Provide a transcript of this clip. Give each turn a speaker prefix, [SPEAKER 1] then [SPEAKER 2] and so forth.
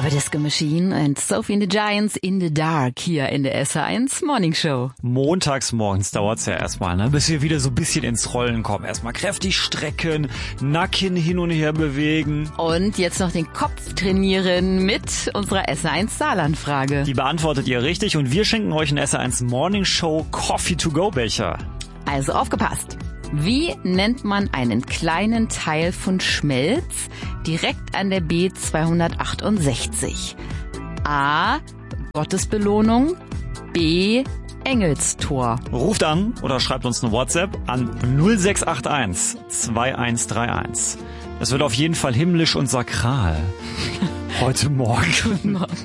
[SPEAKER 1] Purple Disco Machine and Sophie and the Giants in the Dark hier in der SH1 Morning Show.
[SPEAKER 2] Montags morgens dauert's ja erstmal, bis wir wieder so ein bisschen ins Rollen kommen. Erstmal kräftig strecken, Nacken hin und her bewegen.
[SPEAKER 1] Und jetzt noch den Kopf trainieren mit unserer SH1 Saarland-Frage.
[SPEAKER 2] Die beantwortet ihr richtig und wir schenken euch einen SH1 Morning Show Coffee-to-go-Becher.
[SPEAKER 1] Also aufgepasst. Wie nennt man einen kleinen Teil von Schmelz direkt an der B268? A. Gottesbelohnung. B. Engelstor.
[SPEAKER 2] Ruft an oder schreibt uns eine WhatsApp an 0681 2131. Es wird auf jeden Fall himmlisch und sakral. Heute Morgen.
[SPEAKER 1] Guten Morgen.